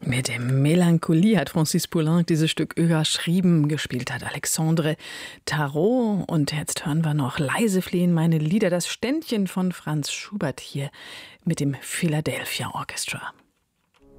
Mit dem Melancholie hat Francis Poulenc dieses Stück überschrieben. Gespielt hat Alexandre Tarot. Und jetzt hören wir noch Leise fliehen meine Lieder, das Ständchen von Franz Schubert hier mit dem Philadelphia Orchestra.